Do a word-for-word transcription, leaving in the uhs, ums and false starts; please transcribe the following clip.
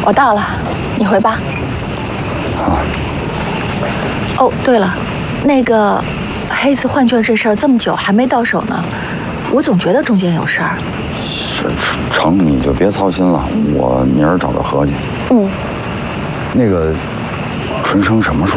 我到了，你回吧。 好。 哦，对了，那个黑子换券这事儿这么久还没到手呢，我总觉得中间有事儿。 是成，你就别操心了，我明儿找他合计。 嗯。 那个春生什么时候